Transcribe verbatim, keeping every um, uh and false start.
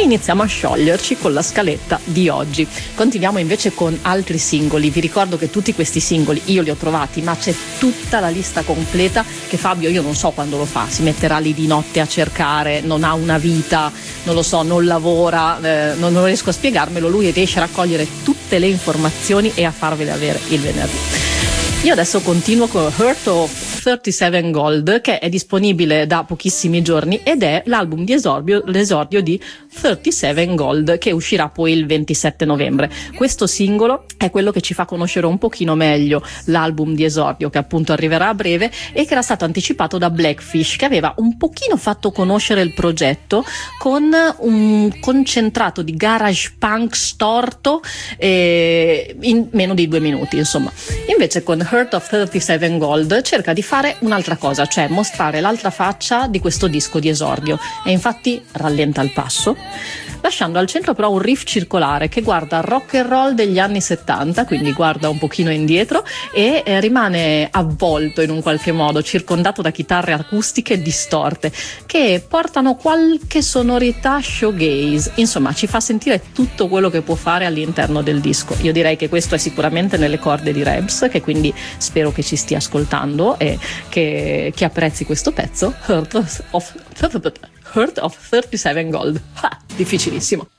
iniziamo a scioglierci con la scaletta di oggi. Continuiamo invece con altri singoli. Vi ricordo che tutti questi singoli io li ho trovati, ma c'è tutta la lista completa che Fabio, io non so quando lo fa, si metterà lì di notte a cercare, non ha una vita, non lo so, non lavora, eh, non, non riesco a spiegarmelo, lui riesce a raccogliere tutte le informazioni e a farvele avere il venerdì. Io adesso continuo con Heart of trentasette Gold, che è disponibile da pochissimi giorni ed è l'album di esordio, l'esordio di trentasette Gold, che uscirà poi il ventisette novembre. Questo singolo è quello che ci fa conoscere un pochino meglio l'album di esordio, che appunto arriverà a breve e che era stato anticipato da Blackfish, che aveva un pochino fatto conoscere il progetto con un concentrato di garage punk storto eh, in meno di due minuti, insomma. Invece con Heart of trentasette Gold cerca di fare un'altra cosa, cioè mostrare l'altra faccia di questo disco di esordio, e infatti rallenta il passo, lasciando al centro però un riff circolare che guarda al rock and roll degli anni settanta, quindi guarda un pochino indietro e eh, rimane avvolto in un qualche modo, circondato da chitarre acustiche distorte che portano qualche sonorità shoegaze. Insomma, ci fa sentire tutto quello che può fare all'interno del disco. Io direi che questo è sicuramente nelle corde di Rebs, che quindi spero che ci stia ascoltando e che, che apprezzi questo pezzo, Heart of, of, Heart of trentasette Gold. Ah, difficilissimo.